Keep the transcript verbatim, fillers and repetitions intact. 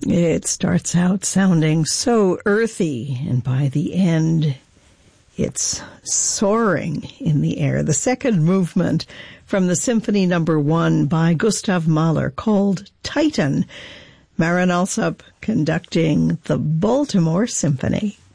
It starts out sounding so earthy, and by the end, it's soaring in the air. The second movement from the Symphony Number One by Gustav Mahler, called Titan. Marin Alsop conducting the Baltimore Symphony.